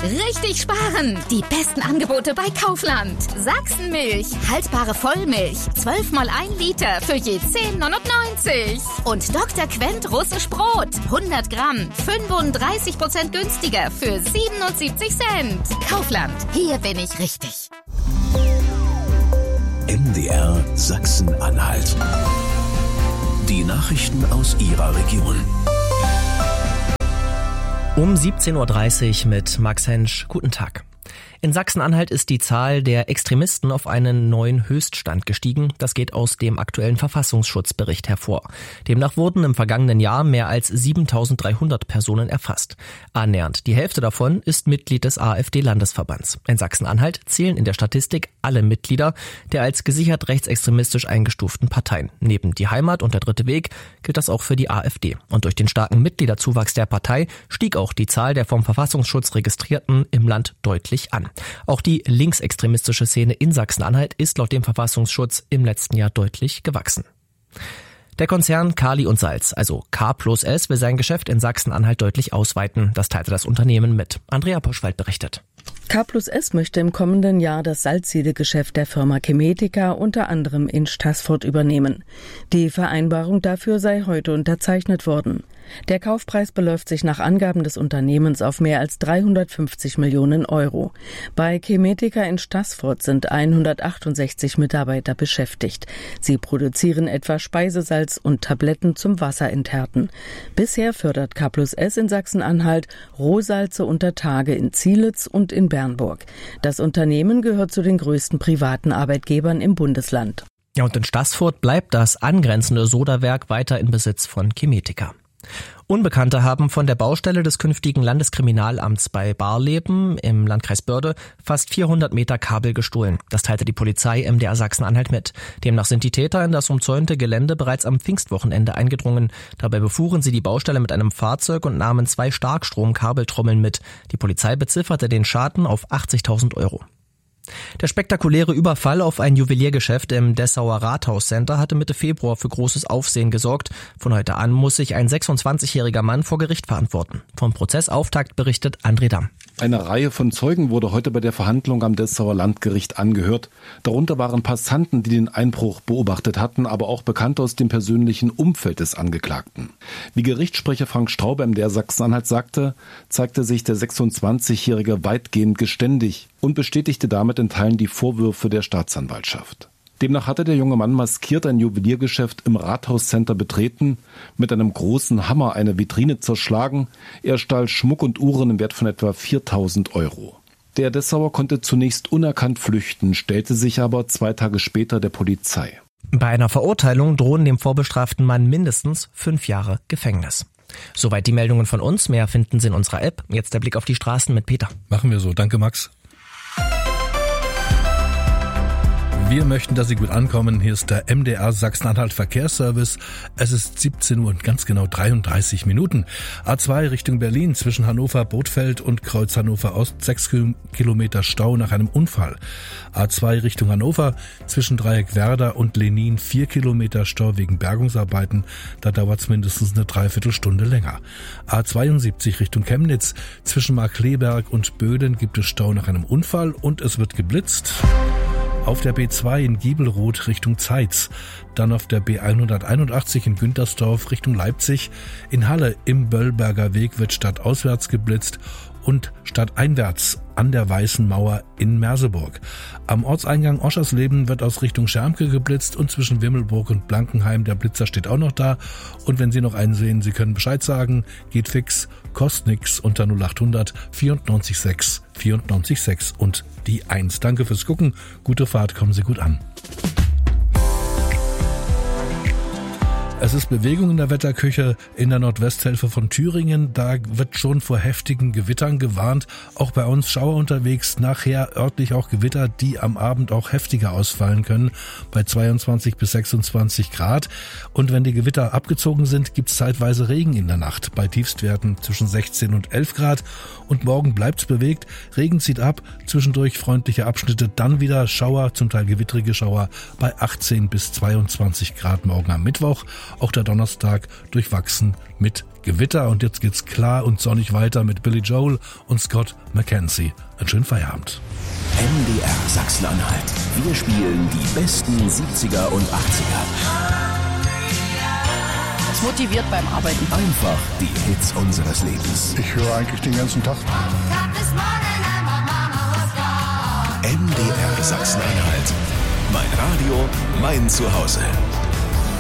richtig sparen. Die besten Angebote bei Kaufland. Sachsenmilch, haltbare Vollmilch, 12 mal 1 Liter für je 10,99. Und Dr. Quent russisch Brot, 100 Gramm, 35% günstiger für 77 Cent. Kaufland, hier bin ich richtig. MDR Sachsen-Anhalt. Die Nachrichten aus Ihrer Region. Um 17.30 Uhr mit Max Hensch. Guten Tag. In Sachsen-Anhalt ist die Zahl der Extremisten auf einen neuen Höchststand gestiegen. Das geht aus dem aktuellen Verfassungsschutzbericht hervor. Demnach wurden im vergangenen Jahr mehr als 7.300 Personen erfasst. Annähernd die Hälfte davon ist Mitglied des AfD-Landesverbands. In Sachsen-Anhalt zählen in der Statistik alle Mitglieder der als gesichert rechtsextremistisch eingestuften Parteien. Neben Die Heimat und der Dritte Weg gilt das auch für die AfD. Und durch den starken Mitgliederzuwachs der Partei stieg auch die Zahl der vom Verfassungsschutz Registrierten im Land deutlich an. Auch die linksextremistische Szene in Sachsen-Anhalt ist laut dem Verfassungsschutz im letzten Jahr deutlich gewachsen. Der Konzern Kali und Salz, also K+S, will sein Geschäft in Sachsen-Anhalt deutlich ausweiten. Das teilte das Unternehmen mit. Andrea Poschwald berichtet. K+S möchte im kommenden Jahr das Salzsiedegeschäft der Firma Chemetica unter anderem in Staßfurt übernehmen. Die Vereinbarung dafür sei heute unterzeichnet worden. Der Kaufpreis beläuft sich nach Angaben des Unternehmens auf mehr als 350 Millionen Euro. Bei Chemetica in Staßfurt sind 168 Mitarbeiter beschäftigt. Sie produzieren etwa Speisesalz und Tabletten zum Wasserenthärten. Bisher fördert K+S in Sachsen-Anhalt Rohsalze unter Tage in Zielitz und in Bernburg. Das Unternehmen gehört zu den größten privaten Arbeitgebern im Bundesland. Ja, und in Staßfurt bleibt das angrenzende Sodawerk weiter in Besitz von Chemetica. Unbekannte haben von der Baustelle des künftigen Landeskriminalamts bei Barleben im Landkreis Börde fast 400 Meter Kabel gestohlen. Das teilte die Polizei MDR Sachsen-Anhalt mit. Demnach sind die Täter in das umzäunte Gelände bereits am Pfingstwochenende eingedrungen. Dabei befuhren sie die Baustelle mit einem Fahrzeug und nahmen 2 Starkstrom-Kabeltrommeln mit. Die Polizei bezifferte den Schaden auf 80.000 Euro. Der spektakuläre Überfall auf ein Juweliergeschäft im Dessauer Rathauscenter hatte Mitte Februar für großes Aufsehen gesorgt. Von heute an muss sich ein 26-jähriger Mann vor Gericht verantworten. Vom Prozessauftakt berichtet André Damm. Eine Reihe von Zeugen wurde heute bei der Verhandlung am Dessauer Landgericht angehört. Darunter waren Passanten, die den Einbruch beobachtet hatten, aber auch Bekannte aus dem persönlichen Umfeld des Angeklagten. Wie Gerichtssprecher Frank Straube MDR Sachsen-Anhalt sagte, zeigte sich der 26-Jährige weitgehend geständig und bestätigte damit in Teilen die Vorwürfe der Staatsanwaltschaft. Demnach hatte der junge Mann maskiert ein Juweliergeschäft im Rathauscenter betreten, mit einem großen Hammer eine Vitrine zerschlagen. Er stahl Schmuck und Uhren im Wert von etwa 4.000 Euro. Der Dessauer konnte zunächst unerkannt flüchten, stellte sich aber 2 Tage später der Polizei. Bei einer Verurteilung drohen dem vorbestraften Mann mindestens 5 Jahre Gefängnis. Soweit die Meldungen von uns. Mehr finden Sie in unserer App. Jetzt der Blick auf die Straßen mit Peter. Machen wir so. Danke, Max. Wir möchten, dass Sie gut ankommen. Hier ist der MDR Sachsen-Anhalt Verkehrsservice. Es ist 17 Uhr und ganz genau 33 Minuten. A2 Richtung Berlin zwischen Hannover-Bothfeld und Kreuz Hannover Ost 6 Kilometer Stau nach einem Unfall. A2 Richtung Hannover zwischen Dreieck Werder und Lenin 4 Kilometer Stau wegen Bergungsarbeiten. Da dauert es mindestens eine Dreiviertelstunde länger. A72 Richtung Chemnitz zwischen Markkleeberg und Böden gibt es Stau nach einem Unfall und es wird geblitzt. Auf der B2 in Giebelroth Richtung Zeitz, dann auf der B181 in Güntersdorf Richtung Leipzig, in Halle im Böllberger Weg wird stadtauswärts geblitzt und stadteinwärts an der Weißen Mauer in Merseburg. Am Ortseingang Oschersleben wird aus Richtung Schermke geblitzt und zwischen Wimmelburg und Blankenheim, der Blitzer steht auch noch da. Und wenn Sie noch einen sehen, Sie können Bescheid sagen, geht fix, kostet nix unter 0800 94 6 94 6 und die 1. Danke fürs Gucken, gute Fahrt, kommen Sie gut an. Es ist Bewegung in der Wetterküche in der Nordwesthälfte von Thüringen. Da wird schon vor heftigen Gewittern gewarnt. Auch bei uns Schauer unterwegs. Nachher örtlich auch Gewitter, die am Abend auch heftiger ausfallen können. Bei 22 bis 26 Grad. Und wenn die Gewitter abgezogen sind, gibt es zeitweise Regen in der Nacht. Bei Tiefstwerten zwischen 16 und 11 Grad. Und morgen bleibt es bewegt. Regen zieht ab. Zwischendurch freundliche Abschnitte. Dann wieder Schauer, zum Teil gewittrige Schauer bei 18 bis 22 Grad morgen am Mittwoch. Auch der Donnerstag durchwachsen mit Gewitter. Und jetzt geht's klar und sonnig weiter mit Billy Joel und Scott McKenzie. Einen schönen Feierabend. MDR Sachsen-Anhalt. Wir spielen die besten 70er und 80er. Das motiviert beim Arbeiten. Einfach die Hits unseres Lebens. Ich höre eigentlich den ganzen Tag. MDR Sachsen-Anhalt. Mein Radio, mein Zuhause.